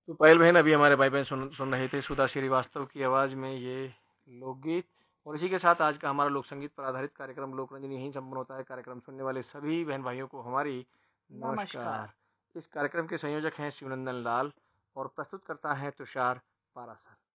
तो पायल बहन, अभी हमारे भाई बहन सुन रहे थे सुधा श्रीवास्तव की आवाज़ में ये लोकगीत। और इसी के साथ आज का हमारा लोक संगीत पर आधारित कार्यक्रम लोकरंजन यहीं संपन्न होता है। कार्यक्रम सुनने वाले सभी बहन भाइयों को हमारी नमस्कार। नमस्कार। इस कार्यक्रम के संयोजक हैं शिवनंदन लाल और प्रस्तुत करता है तुषार पारासर।